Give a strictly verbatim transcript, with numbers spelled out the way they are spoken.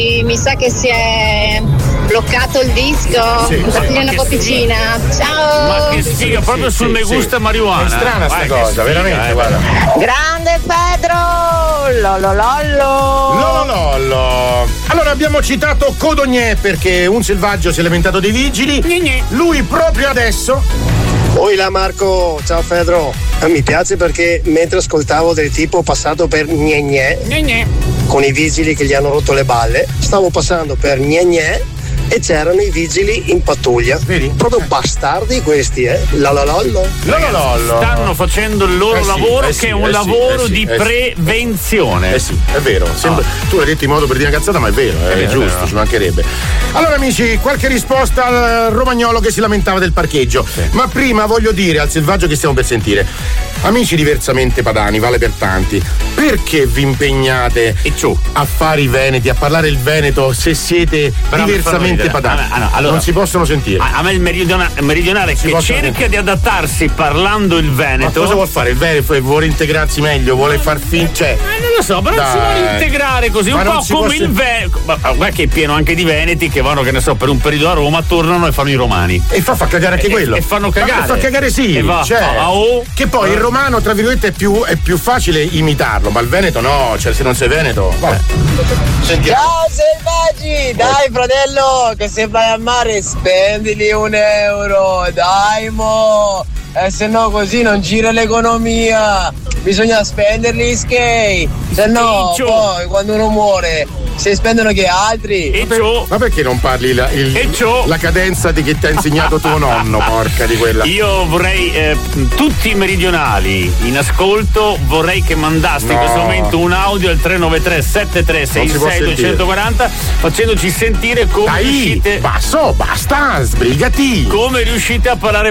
Mi sa che si è bloccato il disco. Sì, Fagli una posticina. Ciao. Ma che sfiga, proprio sì, sul sì, Me Gusta sì. Marijuana. È strana sta Guarda, cosa, sfiga, veramente, eh, guarda. Grande Pedro. Lololollo. Lololollo. Allora abbiamo citato Codogné perché un selvaggio si è lamentato dei vigili. Lui proprio adesso. Oi là Marco, ciao Pedro. Eh, mi piace perché mentre ascoltavo del tipo passato per gne gne, Gne gne. con i vigili che gli hanno rotto le balle, stavo passando per gne gne e c'erano i vigili in pattuglia. Vedi? Proprio bastardi questi, eh? Lololollo. Lololollo. Stanno facendo il loro Eh sì, lavoro, eh sì, che è un eh sì, lavoro eh sì, di eh sì. prevenzione. Eh sì, è vero. Sembra- Tu l'hai detto in modo per dire una cazzata, ma è vero, è, È vero, giusto, è vero. ci mancherebbe. Allora, amici, qualche risposta al romagnolo che si lamentava del parcheggio. Ma prima voglio dire al selvaggio che stiamo per sentire. Amici diversamente padani, vale per tanti. Perché vi impegnate E ciò. a fare i veneti, a parlare il veneto se siete Però mi fanno diversamente ridere. padani? Ah, no, allora- non si possono sentire. A, a me il meridiona- meridionale Si che possono cerca sentire. di adattarsi parlando il Ma veneto. cosa vuol fare? Il veneto vuole integrarsi meglio, vuole far fin. Cioè. Eh, non lo so, però Dai. si vuole integrare così, Ma un non po' si come può il sen- Veneto. Ma guarda che è pieno anche di veneti che vanno, che ne so, per un periodo a Roma, tornano e fanno i romani. E fa, fa cagare anche E- quello. e fanno cagare. Ma fa cagare sì. E va, cioè, a- a o. che poi il romano, tra virgolette, è più, è più facile imitarlo, ma il veneto no, cioè se non sei veneto. Vabbè. Sentiamo. Ciao selvaggi, dai fratello, che se vai a mare spendili un euro, dai mo, eh, se no così non gira l'economia, bisogna spenderli skate, se no Schiccio. poi quando uno muore si spendono che altri. E ciò. Ma perché non parli la, il- E ciò. la cadenza di che ti ha insegnato tuo nonno, porca di quella? Io vorrei, eh, tutti i meridionali in ascolto, vorrei che mandaste in No. questo momento un audio al tre nove tre sette tre sei Non si può sei due sentire. quattro zero facendoci sentire come Dai, riuscite basso, basta, sbrigati. come riuscite a parlare